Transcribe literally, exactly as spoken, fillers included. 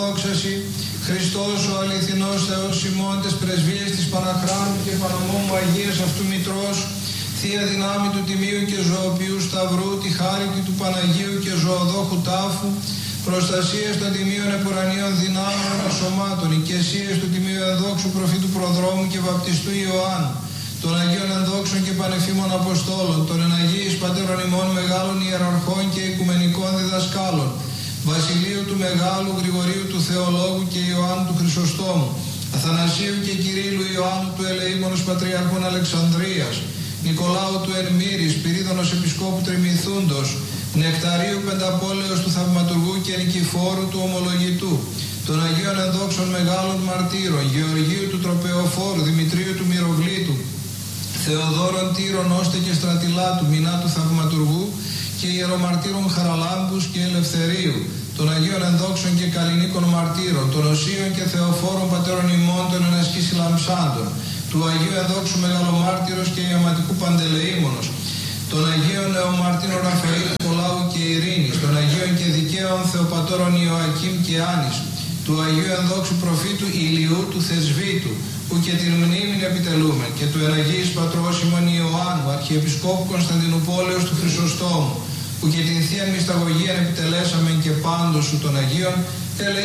δόξαση, Χριστός ο αληθινός Θεός ημών, τες πρεσβείες της Παναχράντου και Παναμόμου Αγίας αυτού Μητρός, Θεία δυνάμει του Τιμίου και Ζωοποιού Σταυρού, τη χάρητη του Παναγίου και Ζωοδόχου Τάφου, προστασίες των τιμίων επουρανίων δυνάμεων σωμάτων, οικεσίες του Τιμίου Ενδόξου Προφήτου Προδρόμου και Βαπτιστού Ιωάννου, των Αγίων Ενδόξων και Πανεφήμων Αποστόλων, των Εναγίης Πατέρων ημών Μεγάλων Ιεραρχών και Οικουμενικών Διδασκάλων, Βασιλείου του Μεγάλου, Γρηγορίου του Θεολόγου και Ιωάννου του Χρυσοστόμου, Αθανασίου και Κυρίλλου Ιωάννου του Ελεήμονος Πατριάρχων Αλεξανδρίας, Νικολάου του Ερμύρης, Πυρίδωνος Επισκόπου Τριμηθούντος, Νεκταρίου Πενταπόλεως του Θαυματουργού και Νικηφόρου του Ομολογητού, των Αγίων Ενδόξων Μεγάλων Μαρτύρων, Γεωργίου του Τροπεοφόρου, Δημητρίου του Μυροβλήτου, Θεοδόρων Τύρων Όστε και Στρατιλάτου, Μινά του Θαυματουργού και Ιερομαρτύρων Χαραλάμπους και Ελευθερίου, των Αγίων Ενδόξων και Καλλινίκων Μαρτύρων, των Οσίων και Θεοφόρων Πατέρων ημών των Ενασκής Λαμψάντων, του Αγίου Ενδόξου Μεγαλομάρτυρος και Ιωματικού Παντελεήμονος, των Αγίων Νεομαρτύρων Ραφαήλ, Νικολάου και Ειρήνης, των Αγίων και Δικαίων Θεοπατώρων Ιωακήμ και Άνης, του Αγίου Ενδόξου Προφήτου Ηλιού του Θεσβήτου, που και την μνήμην επιτελούμε, και του Εναγίης Πατρός ημών Ιωάννου, Αρχιεπισκόπου Κωνσταντινουπόλεως του Χρυσοστόμου, που και την Θείαν Μυσταγωγίαν επιτελέσαμε και πάντως σου των Αγίων,